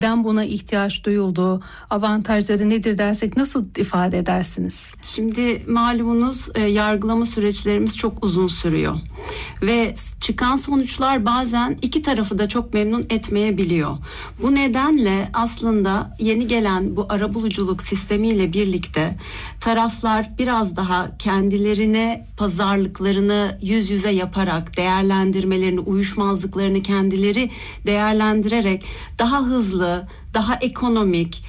Neden buna ihtiyaç duyuldu? Avantajları nedir dersek nasıl ifade edersiniz? Şimdi malumunuz yargılama süreçlerimiz çok uzun sürüyor. Ve çıkan sonuçlar bazen iki tarafı da çok memnun etmeyebiliyor. Bu nedenle aslında yeni gelen bu arabuluculuk sistemiyle birlikte taraflar biraz daha kendilerine pazarlıklarını yüz yüze yaparak, değerlendirmelerini, uyuşmazlıklarını kendileri değerlendirerek daha hızlı, daha ekonomik,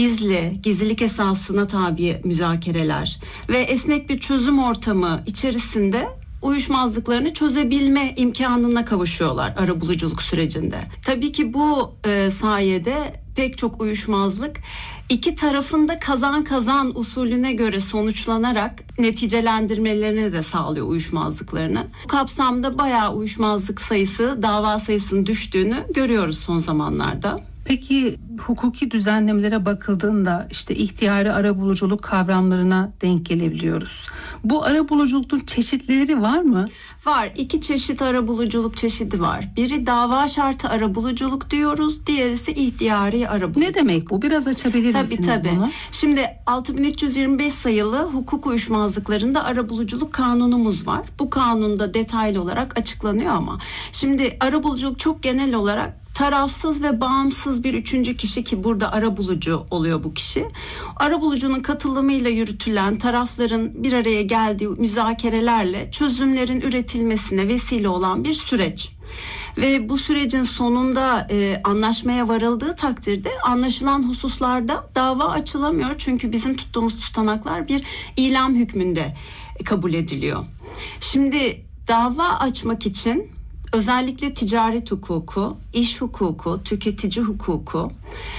gizlilik esasına tabi müzakereler ve esnek bir çözüm ortamı içerisinde uyuşmazlıklarını çözebilme imkanına kavuşuyorlar arabuluculuk sürecinde. Tabii ki bu sayede pek çok uyuşmazlık iki tarafın da kazan kazan usulüne göre sonuçlanarak neticelendirmelerini de sağlıyor uyuşmazlıklarını. Bu kapsamda bayağı uyuşmazlık sayısı, dava sayısının düştüğünü görüyoruz son zamanlarda. Peki hukuki düzenlemelere bakıldığında işte ihtiyari arabuluculuk kavramlarına denk gelebiliyoruz. Bu arabuluculukun çeşitleri var mı? Var. 2 çeşit arabuluculuk çeşidi var. Biri dava şartı arabuluculuk diyoruz. Diğerisi ihtiyari arabuluculuk. Ne demek bu? Biraz açabilir misiniz tabii. bunu? Şimdi 6325 sayılı hukuk uyuşmazlıklarında arabuluculuk kanunumuz var. Bu kanunda detaylı olarak açıklanıyor ama şimdi arabuluculuk çok genel olarak tarafsız ve bağımsız bir üçüncü kişi, ki burada arabulucu oluyor bu kişi. Arabulucunun katılımıyla yürütülen, tarafların bir araya geldiği müzakerelerle çözümlerin üretilmesine vesile olan bir süreç. Ve bu sürecin sonunda anlaşmaya varıldığı takdirde anlaşılan hususlarda dava açılamıyor. Çünkü bizim tuttuğumuz tutanaklar bir ilam hükmünde kabul ediliyor. Şimdi dava açmak için özellikle ticaret hukuku, iş hukuku, tüketici hukuku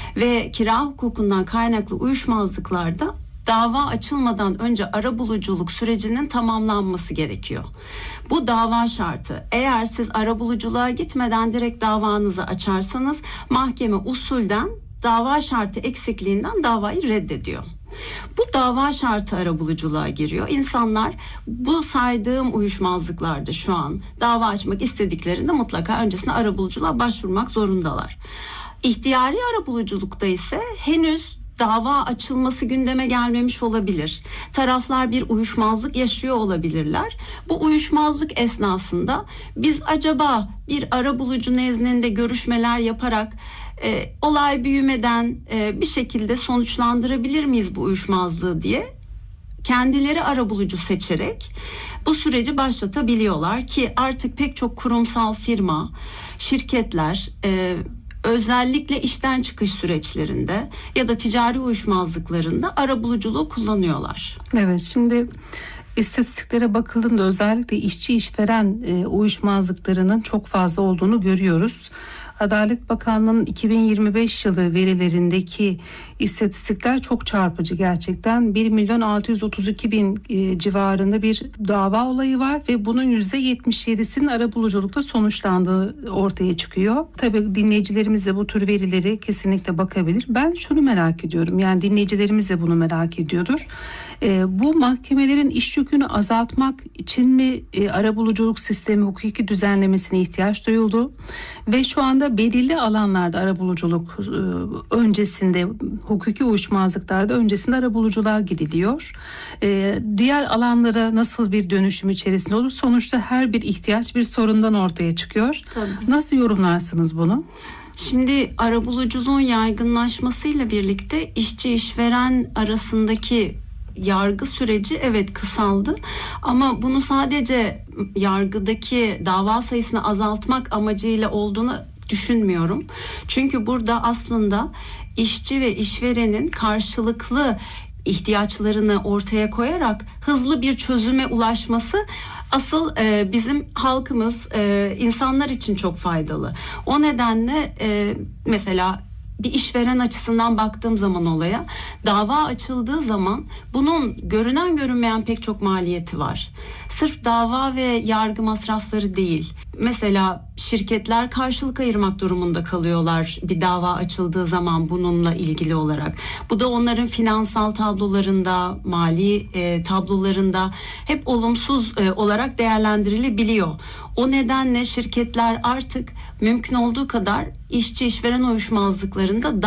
ve kira hukukundan kaynaklı uyuşmazlıklarda dava açılmadan önce arabuluculuk sürecinin tamamlanması gerekiyor. Bu dava şartı. Eğer siz arabuluculuğa gitmeden direkt davanızı açarsanız mahkeme usulden dava şartı eksikliğinden davayı reddediyor. Bu dava şartı arabuluculuğa giriyor. İnsanlar bu saydığım uyuşmazlıklarda şu an dava açmak istediklerinde mutlaka öncesinde arabuluculuğa başvurmak zorundalar. İhtiyari arabuluculukta ise henüz dava açılması gündeme gelmemiş olabilir. Taraflar bir uyuşmazlık yaşıyor olabilirler. Bu uyuşmazlık esnasında biz acaba bir arabulucu nezdinde görüşmeler yaparak olay büyümeden bir şekilde sonuçlandırabilir miyiz bu uyuşmazlığı diye kendileri arabulucu seçerek bu süreci başlatabiliyorlar ki artık pek çok kurumsal firma, şirketler özellikle işten çıkış süreçlerinde ya da ticari uyuşmazlıklarında arabuluculuğu kullanıyorlar. Evet, şimdi istatistiklere bakıldığında özellikle işçi işveren uyuşmazlıklarının çok fazla olduğunu görüyoruz. Adalet Bakanlığı'nın 2025 yılı verilerindeki istatistikler çok çarpıcı gerçekten. 1.632.000 civarında bir dava olayı var ve bunun %77'sinin arabuluculukla sonuçlandığı ortaya çıkıyor. Tabii dinleyicilerimiz de bu tür verileri kesinlikle bakabilir. Ben şunu merak ediyorum, yani dinleyicilerimiz de bunu merak ediyordur. Bu mahkemelerin iş yükünü azaltmak için mi arabuluculuk sistemi hukuki düzenlemesine ihtiyaç duyuldu? Ve şu anda belirli alanlarda arabuluculuk öncesinde, hukuki uyuşmazlıklarda öncesinde arabuluculuğa gidiliyor. Diğer alanlara nasıl bir dönüşüm içerisinde olur? Sonuçta her bir ihtiyaç bir sorundan ortaya çıkıyor. Tabii. Nasıl yorumlarsınız bunu? Şimdi arabuluculuğun yaygınlaşmasıyla birlikte işçi işveren arasındaki yargı süreci evet kısaldı ama bunu sadece yargıdaki dava sayısını azaltmak amacıyla olduğunu düşünmüyorum. Çünkü burada aslında işçi ve işverenin karşılıklı ihtiyaçlarını ortaya koyarak hızlı bir çözüme ulaşması asıl bizim halkımız, insanlar için çok faydalı. O nedenle mesela bir işveren açısından baktığım zaman olaya, dava açıldığı zaman bunun görünen görünmeyen pek çok maliyeti var. Sırf dava ve yargı masrafları değil. Mesela şirketler karşılık ayırmak durumunda kalıyorlar bir dava açıldığı zaman bununla ilgili olarak. Bu da onların finansal tablolarında, mali tablolarında hep olumsuz olarak değerlendirilebiliyor. O nedenle şirketler artık mümkün olduğu kadar işçi işveren uyuşmazlıklarında